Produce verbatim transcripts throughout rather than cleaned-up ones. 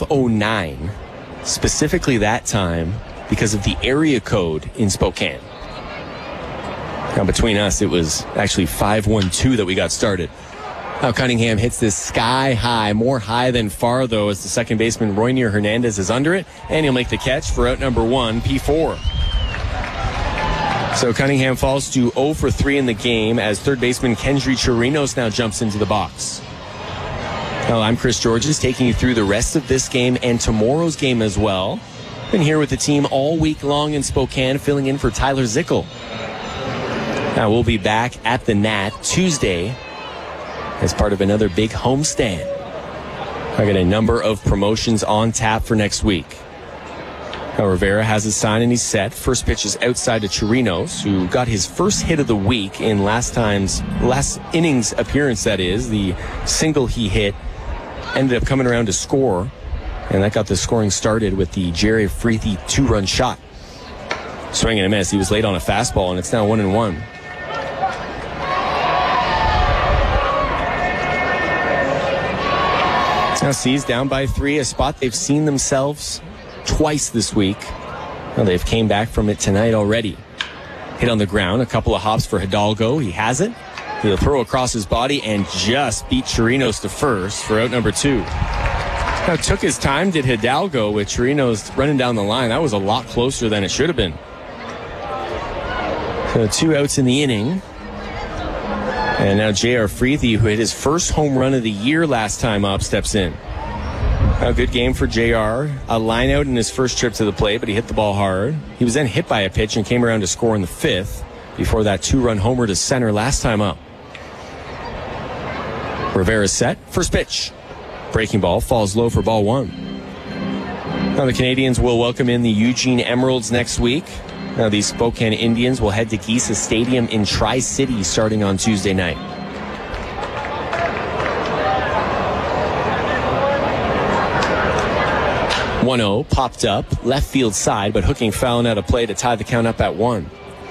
five oh nine, specifically that time because of the area code in Spokane. Now, between us, it was actually five one two that we got started. Now Cunningham hits this sky high, more high than far, though, as the second baseman Roynier Hernandez is under it, and he'll make the catch for out number one, P four. So Cunningham falls to oh for three in the game as third baseman Kendry Chirinos now jumps into the box. Well, I'm Chris Georges, taking you through the rest of this game and tomorrow's game as well. Been here with the team all week long in Spokane, filling in for Tyler Zickel. Now we'll be back at the N A T Tuesday as part of another big homestand. I got a number of promotions on tap for next week. Now Rivera has his sign and he's set. First pitch is outside to Chirinos, who got his first hit of the week in last time's, last innings appearance, that is. The single he hit ended up coming around to score, and that got the scoring started with the Jerry Freethy two-run shot. Swing and a miss. He was late on a fastball, and it's now one and one. Now C's down by three, a spot they've seen themselves twice this week. Well, they've came back from it tonight already. Hit on the ground, a couple of hops for Hidalgo. He has it. He'll throw across his body and just beat Chirinos to first for out number two. Now took his time, did Hidalgo, with Chirinos running down the line. That was a lot closer than it should have been. So two outs in the inning. And now J R Freethy, who hit his first home run of the year last time up, steps in. A good game for J R. A line out in his first trip to the plate, but he hit the ball hard. He was then hit by a pitch and came around to score in the fifth before that two-run homer to center last time up. Rivera's set. First pitch. Breaking ball falls low for ball one. Now the Canadians will welcome in the Eugene Emeralds next week. Now the Spokane Indians will head to Geisa Stadium in Tri-City starting on Tuesday night. one oh popped up, left field side, but hooking foul out of play to tie the count up at one.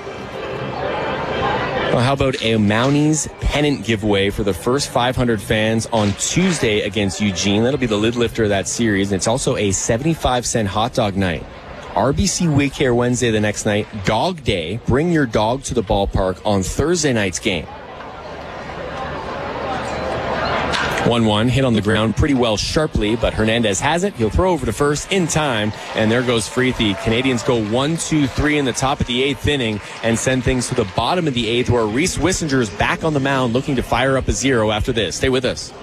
Well, how about a Mounties pennant giveaway for the first five hundred fans on Tuesday against Eugene? That'll be the lid lifter of that series, and it's also a seventy-five cent hot dog night. R B C We Care Wednesday the next night. Dog Day. Bring your dog to the ballpark on Thursday night's game. one one, hit on the ground pretty well sharply, but Hernandez has it. He'll throw over to first in time, and there goes Freethy. Canadians go one two three in the top of the eighth inning and send things to the bottom of the eighth, where Reese Wissinger is back on the mound looking to fire up a zero after this. Stay with us.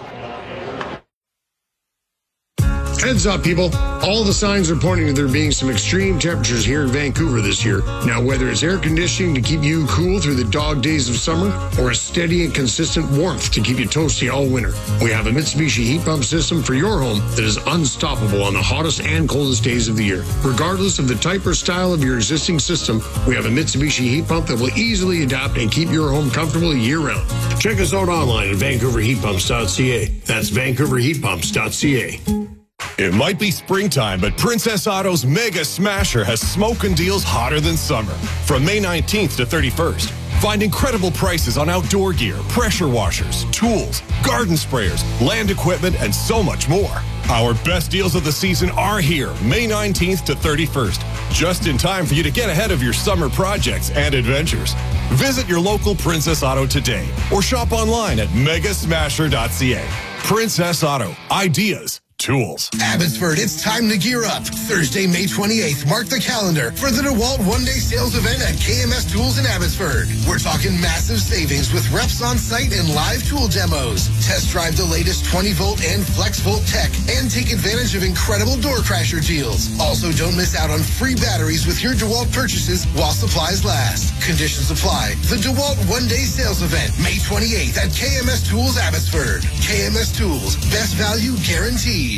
Heads up, people. All the signs are pointing to there being some extreme temperatures here in Vancouver this year. Now, whether it's air conditioning to keep you cool through the dog days of summer or a steady and consistent warmth to keep you toasty all winter, we have a Mitsubishi heat pump system for your home that is unstoppable on the hottest and coldest days of the year. Regardless of the type or style of your existing system, we have a Mitsubishi heat pump that will easily adapt and keep your home comfortable year-round. Check us out online at vancouver heat pumps dot c a. That's vancouver heat pumps dot c a. It might be springtime, but Princess Auto's Mega Smasher has smoking deals hotter than summer. From May nineteenth to thirty-first, find incredible prices on outdoor gear, pressure washers, tools, garden sprayers, land equipment, and so much more. Our best deals of the season are here, May nineteenth to thirty-first, just in time for you to get ahead of your summer projects and adventures. Visit your local Princess Auto today or shop online at mega smasher dot c a. Princess Auto, ideas, tools. Abbotsford, it's time to gear up. Thursday, May twenty-eighth, mark the calendar for the DeWalt one-day sales event at K M S Tools in Abbotsford. We're talking massive savings with reps on site and live tool demos. Test drive the latest twenty volt and flex volt tech and take advantage of incredible door crasher deals. Also, don't miss out on free batteries with your DeWalt purchases while supplies last. Conditions apply. The DeWalt one-day sales event, May twenty-eighth at K M S Tools Abbotsford. K M S Tools, best value guaranteed.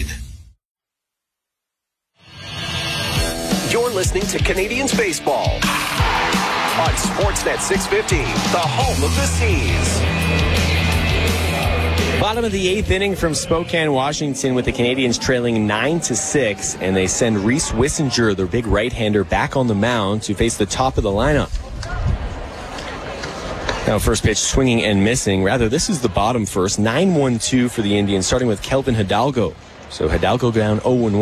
You're listening to Canadians Baseball on Sportsnet six fifty, the home of the Seas. Bottom of the eighth inning from Spokane, Washington, with the Canadians trailing nine to six, and they send Reese Wissinger, their big right-hander, back on the mound to face the top of the lineup. Now, first pitch swinging and missing. Rather, this is the bottom first. nine one two for the Indians, starting with Kelvin Hidalgo. So Hidalgo down oh one.